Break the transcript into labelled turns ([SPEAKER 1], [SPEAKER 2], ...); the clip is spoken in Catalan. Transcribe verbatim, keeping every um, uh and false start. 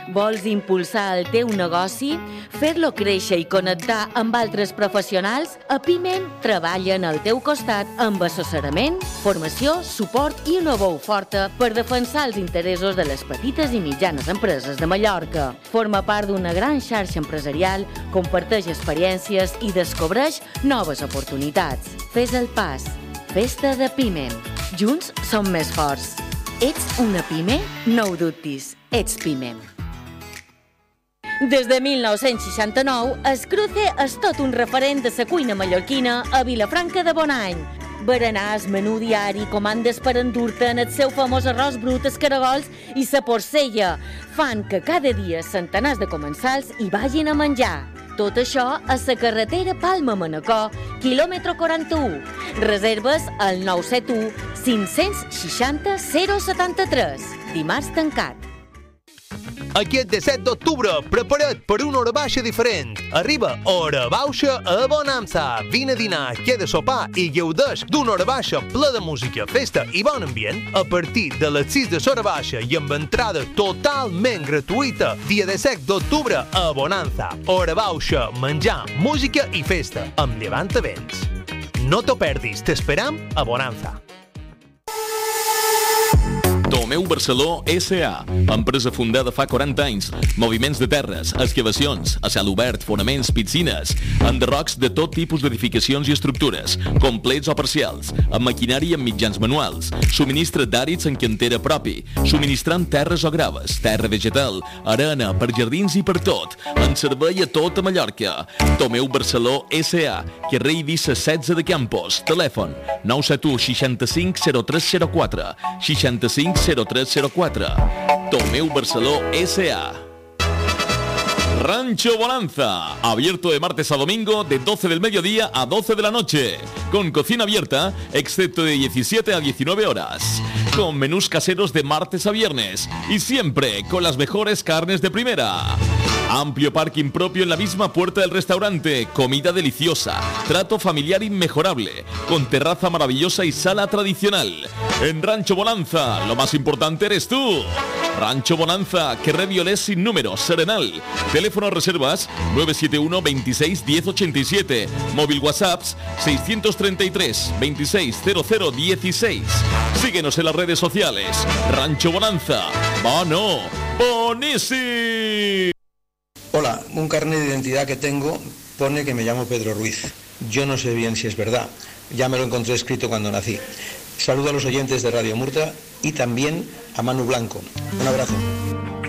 [SPEAKER 1] Vols impulsar el teu negoci? Fer-lo créixer i connectar amb altres professionals? A Pimem treballen al teu costat amb assessorament, formació, suport i una veu forta per defensar els interessos de les petites i mitjanes empreses de Mallorca. Forma part d'una gran xarxa empresarial, comparteix experiències i descobreix noves oportunitats. Fes el pas. Festa de Pimem. Junts som més forts. Ets una pime? No ho dubtis. Ets Pimem. Des de mil nou-cents seixanta-nou, Escruce és tot un referent de la cuina mallorquina a Vilafranca de Bonany. Berenars, menú diari, comandes per endur-te'n el seu famós arròs brut, escaragols i la porcella fan que cada dia centenars de comensals hi vagin a menjar. Tot això a la carretera Palma-Manacor, quilòmetre quaranta-u. Reserves al nou set u cinc seixanta zero setanta-tres. Dimarts tancat.
[SPEAKER 2] Aquest disset d'octubre, prepara't per una hora baixa diferent. Arriba Hora Baixa a Bonanza. Vine a dinar, queda sopar i gaudeix d'una hora baixa ple de música, festa i bon ambient a partir de les sis de l'hora baixa i amb entrada totalment gratuïta. Dia disset d'octubre a Bonanza. Hora baixa, menjar, música i festa amb Llevant Events. No t'ho perdis, t'esperam a Bonanza.
[SPEAKER 3] Tomeu Barceló S A, empresa fundada fa quaranta anys. Moviments de terres, excavacions, a cel obert, fonaments, piscines, enderrocs de tot tipus d'edificacions i estructures, complets o parcials, amb maquinari i amb mitjans manuals. Subministra d'àrids en cantera propi, subministrant terres o graves, terra vegetal, arena, per jardins i per tot. En servei a tota Mallorca. Tomeu Barceló S A, carrer Eivissa setze de Campos. Telèfon nou set u seixanta-cinc zero tres zero quatre, seixanta-cinc zero tres zero quatre. Tomeu Barceló S A. Rancho Bonanza, abierto de martes a domingo de doce del mediodía a doce de la noche, con cocina abierta, excepto de diecisiete a diecinueve horas, con menús caseros de martes a viernes y siempre con las mejores carnes de primera. Amplio parking propio en la misma puerta del restaurante, comida deliciosa, trato familiar inmejorable, con terraza maravillosa y sala tradicional. En Rancho Bonanza, lo más importante eres tú. Rancho Bonanza, Carrer Violés sin número, Serenal. Teléfono reservas nueve siete uno veintiséis diez ochenta y siete. Móvil WhatsApps seiscientos treinta y tres veintiséis cero cero dieciséis. Síguenos en las redes sociales. Rancho Bonanza. ¡Bono! ¡Bonísimo!
[SPEAKER 4] Hola, un carnet de identidad que tengo pone que me llamo Pedro Ruiz. Yo no sé bien si es verdad. Ya me lo encontré escrito cuando nací. Saludo a los oyentes de Radio Murta y también a Manu Blanco. Un abrazo.